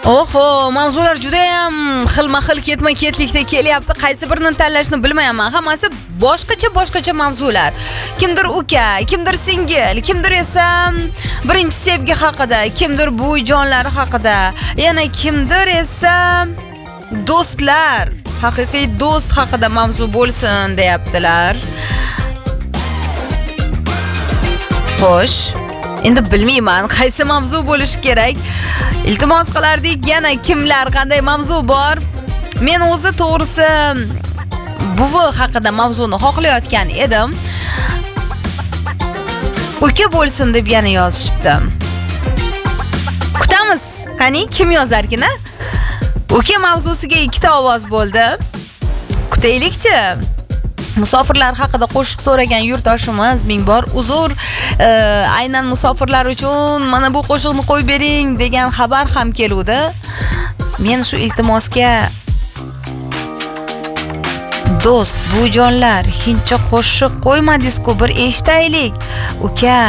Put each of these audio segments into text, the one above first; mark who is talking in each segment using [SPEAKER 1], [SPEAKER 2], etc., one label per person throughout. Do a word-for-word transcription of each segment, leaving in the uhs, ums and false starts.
[SPEAKER 1] Oho, mavzular juda ham xilma-xil ketma-ketlikda kelyapti. Qaysi birini tanlashni bilmayman. Hammasi boshqacha-boshqacha mavzular. Kimdir uka, kimdir singil, kimdir esa birinchi sevgi haqida, kimdir buvijonlar haqida, yana kimdir esa do'stlar, haqiqiy do'st haqida mavzu bo'lsin deyaptilar. Xo'sh, endi bilmayman qaysi mavzu bo'lishi kerak. Iltimos qilardik, yana kimlar qanday mavzu bor? Men o'zi to'g'risi buvi haqida mavzuni xohlayotgan edim. Uka bo'lsin deb yana yozishibdi. Kutamiz. Qani kim yozarkin a? Uka mavzusiga ikkita ovoz bo'ldi. Kutaylikchi. Musofirlar haqida qo'shiq so'ragan yurtdoshimiz ming bor uzr, e, aynan musofirlar uchun mana bu qo'shiqni qo'yib bering degan xabar ham keluvdi. Men shu iltimosga do'st, buvijonlar, hindcha qo'shiq qo'ymadingiz-ku, bir eshitaylik. Uka.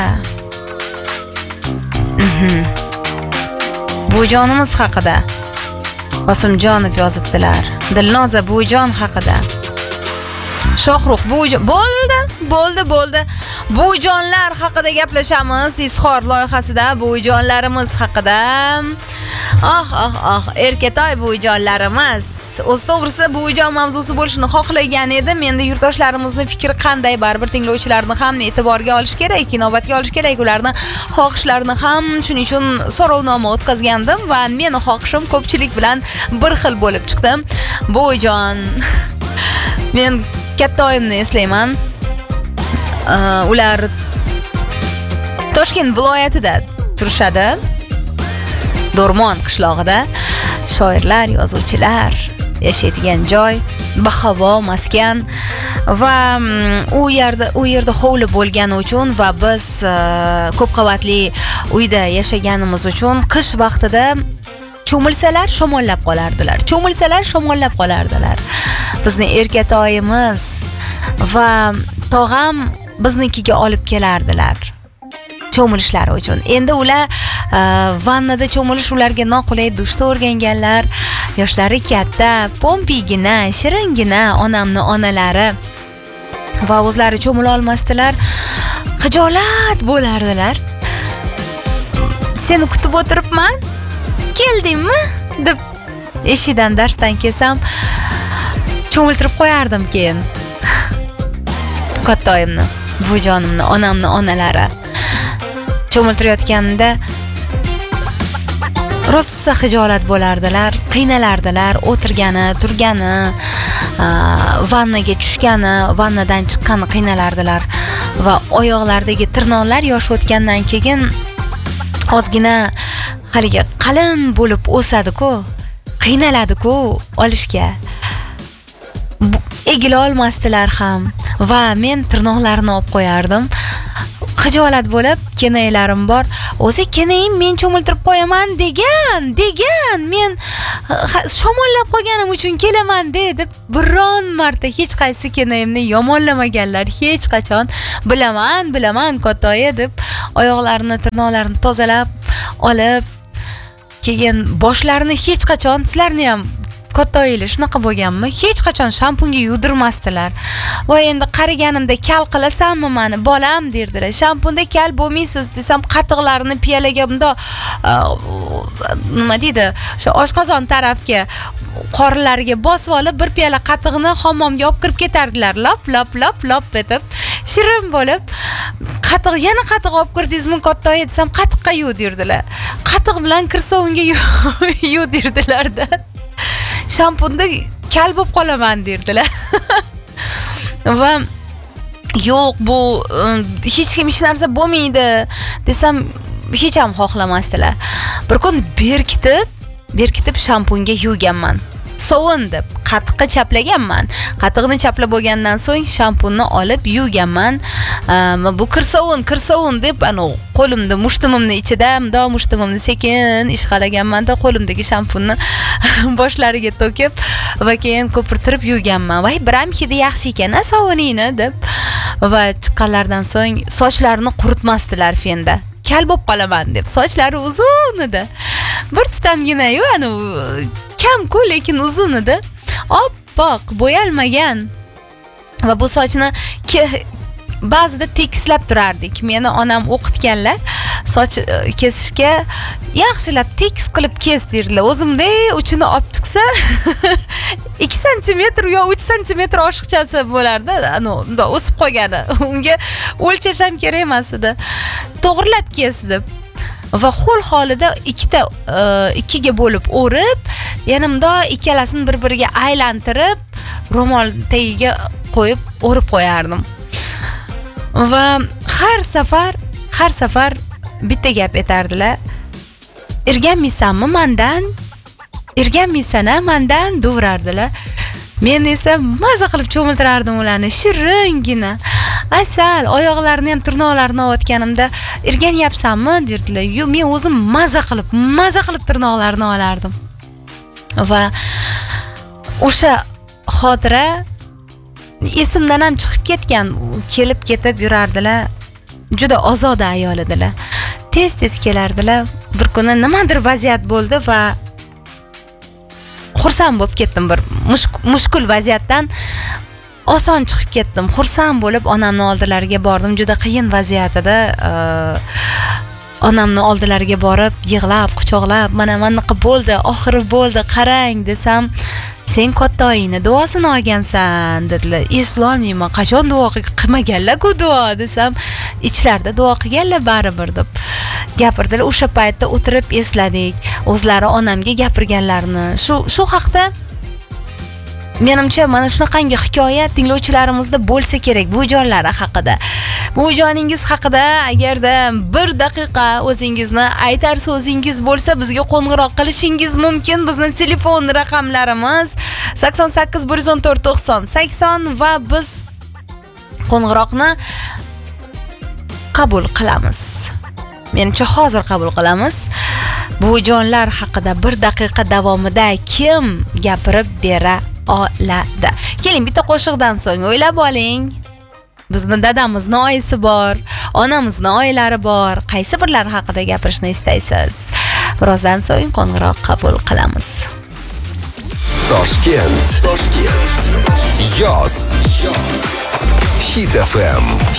[SPEAKER 1] Mhm. Buvijonimiz haqida Qosimjonov yozibdilar. Dilnoza buvijon haqida. Shohruh buvijon bo'ldi, bo'ldi, bo'ldi. Buvijonlar haqida gaplashamiz. Izhor loyihasida buvijonlarimiz haqida. Ah, ah, ah, Erkatoy buvijonlarimiz. O'z to'g'risi buvijon mavzusi bo'lishini xohlagan edim. Endi yurtdoshlarimizning fikri qanday? Baribir tinglovchilarni ham e'tiborga olish kerak, inobatga olish kerak, ularning xohishlarini ham. Shuning uchun so'rovnoma o'tkazgandim va meni xohishim ko'pchilik bilan bir xil bo'lib chiqdi. Buvijon. Men katta oyimni eslayman. Uh, ular Toshkent viloyatida turishadi. Do'rmon qishlog'ida shoirlar, yozuvchilar yashaydigan joy, bahavo maskan va u yerda u yerda hovli bo'lgani uchun va biz uh, ko'p qavatli uyda yashaganimiz uchun qish vaqtida cho'milsalar shamollab qolardilar. Cho'milsalar shamollab qolardilar. Bizni erkatoyimiz va tog'am biznikiga olib kelardilar cho'milishlari uchun. Endi ular uh, vannada cho'milish ularga noqulay, dushda o'rganganlar, yoshlari katta, pompigina, shiringina onamni onalari va o'zlari cho'mila olmasdilar. Xijolat bo'lardilar. Seni kutib o'tiribman. Keldingmi? deb eshikdan darsdan kelsam cho'miltirib qo'yardim keyin. Kattayimni, buvijonimni, onamni onalari cho'miltirayotganda rosa xijolat bo'lardilar, qiynalardilar, o'tirgani, turgani, vannaga tushgani, vannadan chiqqani qiynalardilar va oyoqlaridagi tirnoqlar yosh o'tgandan keyin ozgina haliga qalin bo'lib o'sadi-ku, qiynaladi-ku olishga. Egila olmasdilar ham va men tirnoqlarini olib qo'yardim. Xijolat bo'lib, kenaylarim bor. O'zi kenayim men cho'miltirib qo'yaman degan, degan. Men shamollab qolganim uchun kelaman deb biron marta hech qaysi kenayimni yomonlamaganlar hech qachon. Bilaman, bilaman Kotoya deb oyoqlarini, tirnoqlarini tozalab olib, keyin boshlarini hech qachon, sizlarni ham Kotoylar shunaqa bo'lganmi? Hech qachon shampunga yuvdirmasdilar. Va endi qariganimda kal qilasanmi meni, bolam derdilar. Shampunda kal bo'lmaysiz desam, qatiqlarini piyalaga bundoq nima deydi, o'sha oshqozon tarafga, qornlariga bosib olib, bir piyola qatiqni hammomga olib kirib ketardilar. Lop, lop, lop, lop deb shirin bo'lib, qatiq yana qatiq olib kirdingizmi Kotoy desam, qatiqqa yuv derdilar. Qatiq bilan kirsovunga yuv derdilarda. Shampunda kal bo'lib qolaman derdilar. Va yo'q, bu hech kim hech narsa bo'lmaydi desam, hech ham xohlamasdilar. Bir kun berkitib, berkitib shampunga yuvganman. Sovun deb qatiqqa chaplaganman. Qatiqni chaplab bo'lgandan so'ng shampunni olib yuvganman. Bu kirsovun, kirsovun deb ana qo'limda mushtimimni ichida, mundoq mushtimimni sekin ishqalaganman-da, qo'limdagi shampunni boshlariga to'kib va keyin ko'pirtirib yuvganman. Voy, biram hidi yaxshi ekan-a sovuningni deb. Va chiqqanlardan so'ng sochlarini quritmasdilar fenda. Kal bo'lib qolaman deb. Sochlari uzun edi. bir tutamgina-yu, ani kam-ku, lekin uzun edi. Oppoq, bo'yalmagan. Va bu sochni ba'zida tekislab turardik. Meni onam o'qitganlar. Soch kesishga yaxshilab tekis qilib kes derdilar. O'zimda uchini olib chiqsa ikki santimetr yo uch santimetr oshiqchasi bo'lardi. Ano, unda o'sib qolgani. Unga o'lchash ham kerak emas edi. To'g'rilab kesdim. Va ho'l holida ikkita ikkiga bo'lib o'rib, yana bunda ikkalasini bir-biriga aylantirib, ro'mol tagiga qo'yib o'rib qo'yardim. Va har safar, har safar bitta gap aytardilar. Irganmaysanmi mendan? Irganmaysan-a mendan devrardilar. Men esa maza qilib cho'miltirardim ularni, shiringina. Asal, oyoqlarini ham tirnoqlarini olotganimda, irganyapsanmi derdilar. Yo, men o'zim maza qilib, maza qilib tirnoqlarini olardim. Va o'sha xotira esimdan ham chiqib ketgan. Kelib ketib yurardilar. Juda ozoda ayol edilar. Tez-tez kelardilar. Bir kuni nimadir vaziyat bo'ldi va xursand bo'lib ketdim. Bir mushkul vaziyatdan oson chiqib ketdim. Xursand bo'lib onamning oldilariga bordim. Juda qiyin vaziyat edi. Onamning oldilariga borib, yig'lab, quchoqlab, mana manaqa bo'ldi, oxiri bo'ldi, qarang desam, sen kattayini duosini olgansan dedilar. Eslolmayman, qachon duo qilmaganlar-ku duo desam, ichlarida duo qilganlar baribir deb gapirdilar. O'sha paytda o'tirib esladik, o'zlari onamga gapirganlarini. Shu shu haqda menimcha mana shunaqangi hikoya tinglovchilarimizda bo'lsa kerak, buvijonlari haqida. Buvijoningiz haqida agarda bir daqiqa o'zingizni aytar so'zingiz bo'lsa, bizga qo'ng'iroq qilishingiz mumkin. Bizning telefon raqamlarimiz sakson sakkiz bir yuz o'n to'rt to'qson sakson va biz qo'ng'iroqni qabul qilamiz. Menimcha hozir qabul qilamiz. Buvijonlar haqida bir daqiqa davomida kim gapirib bera oladi? Keling, bitta qo'shiqdan so'ng o'ylab oling. Bizni dadamizni oyisi bor, onamizni oylari bor. Qaysi birlari haqida gapirishni istaysiz? Birozdan so'ng qo'ng'iroq qabul qilamiz.
[SPEAKER 2] Toshkent. Toshkent. Yoz. Hit F M.